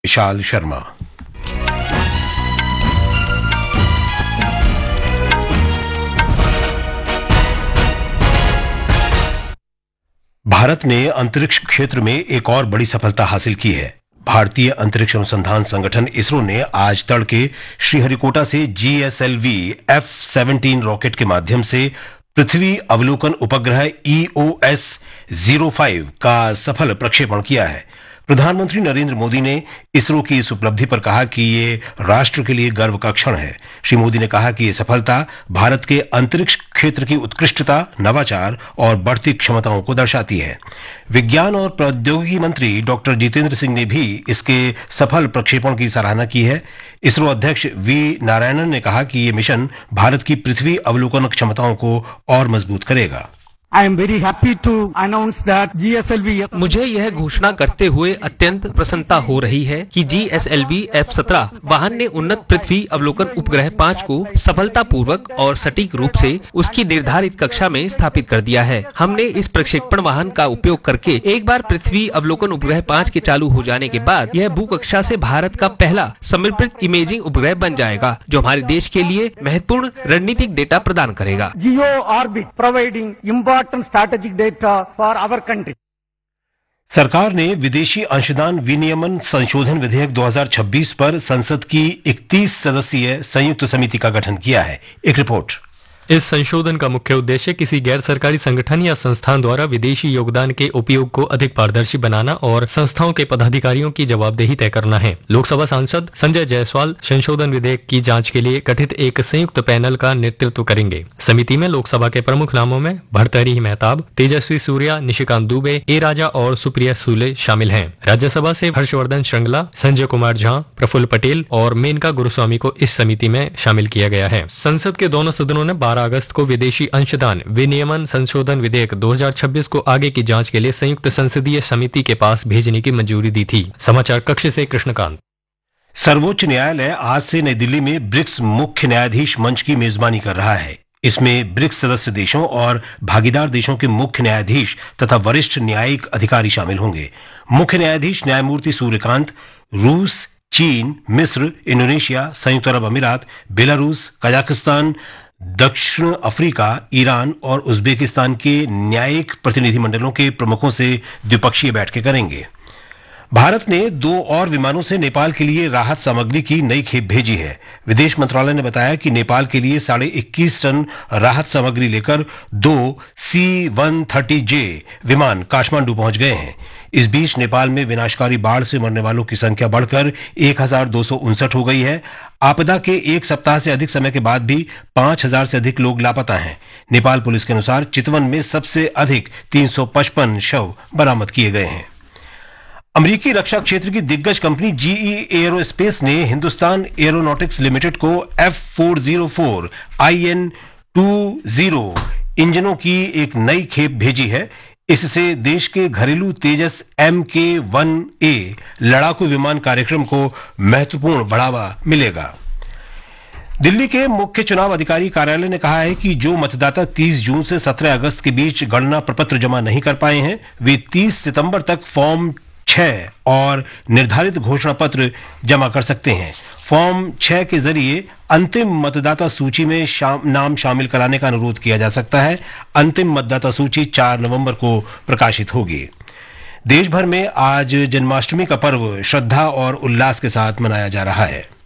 विशाल शर्मा। भारत ने अंतरिक्ष क्षेत्र में एक और बड़ी सफलता हासिल की है। भारतीय अंतरिक्ष अनुसंधान संगठन इसरो ने आज तड़के श्रीहरिकोटा से GSLV F-17 रॉकेट के माध्यम से पृथ्वी अवलोकन उपग्रह EOS-05 का सफल प्रक्षेपण किया है। प्रधानमंत्री नरेंद्र मोदी ने इसरो की इस उपलब्धि पर कहा कि ये राष्ट्र के लिए गर्व का क्षण है। श्री मोदी ने कहा कि ये सफलता भारत के अंतरिक्ष क्षेत्र की उत्कृष्टता, नवाचार और बढ़ती क्षमताओं को दर्शाती है। विज्ञान और प्रौद्योगिकी मंत्री डॉक्टर जितेंद्र सिंह ने भी इसके सफल प्रक्षेपण की सराहना की है। इसरो अध्यक्ष V नारायणन ने कहा कि ये मिशन भारत की पृथ्वी अवलोकन क्षमताओं को और मजबूत करेगा। I am very happy to announce that GSLV मुझे यह घोषणा करते हुए अत्यंत प्रसन्नता हो रही है कि GSLV F-17 वाहन ने उन्नत पृथ्वी अवलोकन उपग्रह 5 को सफलतापूर्वक और सटीक रूप से उसकी निर्धारित कक्षा में स्थापित कर दिया है। हमने इस प्रक्षेपण वाहन का उपयोग करके एक बार पृथ्वी अवलोकन उपग्रह 5 के चालू हो जाने के बाद यह भू कक्षा से भारत का पहला समर्पित इमेजिंग उपग्रह बन जाएगा, जो हमारे देश के लिए महत्वपूर्ण रणनीतिक डेटा प्रदान करेगा। Geo orbit providing important strategic data for our country. सरकार ने विदेशी अंशदान विनियमन संशोधन विधेयक 2026 पर संसद की 31 सदस्यीय संयुक्त समिति का गठन किया है। एक रिपोर्ट। इस संशोधन का मुख्य उद्देश्य किसी गैर सरकारी संगठन या संस्थान द्वारा विदेशी योगदान के उपयोग को अधिक पारदर्शी बनाना और संस्थाओं के पदाधिकारियों की जवाबदेही तय करना है। लोकसभा सांसद संजय जायसवाल संशोधन विधेयक की जांच के लिए गठित एक संयुक्त पैनल का नेतृत्व करेंगे। समिति में लोकसभा के प्रमुख नामों में भर्तृहरि मेहताब, तेजस्वी सूर्या, निशिकांत दुबे, ए राजा और सुप्रिया सुले शामिल हैं। राज्यसभा से हर्षवर्धन श्रृंगला, संजय कुमार झा, प्रफुल्ल पटेल और मेनका गुरुस्वामी को इस समिति में शामिल किया गया है। संसद के दोनों सदनों ने 12 अगस्त को विदेशी अंशदान विनियमन संशोधन विधेयक 2026 को आगे की जांच के लिए संयुक्त संसदीय समिति के पास भेजने की मंजूरी दी थी। समाचार कक्ष से कृष्णकांत। सर्वोच्च न्यायालय आज से नई दिल्ली में ब्रिक्स मुख्य न्यायाधीश मंच की मेजबानी कर रहा है। इसमें ब्रिक्स सदस्य देशों और भागीदार देशों के मुख्य न्यायाधीश तथा वरिष्ठ न्यायिक अधिकारी शामिल होंगे। मुख्य न्यायाधीश न्यायमूर्ति सूर्यकांत रूस, चीन, मिस्र, इंडोनेशिया, संयुक्त अरब अमीरात, बेलारूस, कजाकिस्तान, दक्षिण अफ्रीका, ईरान और उज्बेकिस्तान के न्यायिक प्रतिनिधिमंडलों के प्रमुखों से द्विपक्षीय बैठकें करेंगे। भारत ने 2 और विमानों से नेपाल के लिए राहत सामग्री की नई खेप भेजी है। विदेश मंत्रालय ने बताया कि नेपाल के लिए 21.5 टन राहत सामग्री लेकर 2 C-130J विमान काठमांडू पहुंच गए हैं। इस बीच नेपाल में विनाशकारी बाढ़ से मरने वालों की संख्या बढ़कर 1259 हो गई है। आपदा के एक सप्ताह से अधिक समय के बाद भी 5000 से अधिक लोग लापता हैं। नेपाल पुलिस के अनुसार चितवन में सबसे अधिक 355 शव बरामद किए गए हैं। अमेरिकी रक्षा क्षेत्र की दिग्गज कंपनी GE एयरोस्पेस ने हिंदुस्तान एरोनॉटिक्स लिमिटेड को F-404 IN-20 इंजनों की एक नई खेप भेजी है। इससे देश के घरेलू तेजस MK-1A लड़ाकू विमान कार्यक्रम को महत्वपूर्ण बढ़ावा मिलेगा। दिल्ली के मुख्य चुनाव अधिकारी कार्यालय ने कहा है कि जो मतदाता 30 जून से 17 अगस्त के बीच गणना प्रपत्र जमा नहीं कर पाए हैं, वे 30 सितंबर तक फॉर्म 6 और निर्धारित घोषणा पत्र जमा कर सकते हैं। फॉर्म 6 के जरिए अंतिम मतदाता सूची में नाम शामिल कराने का अनुरोध किया जा सकता है। अंतिम मतदाता सूची 4 नवंबर को प्रकाशित होगी। देश भर में आज जन्माष्टमी का पर्व श्रद्धा और उल्लास के साथ मनाया जा रहा है।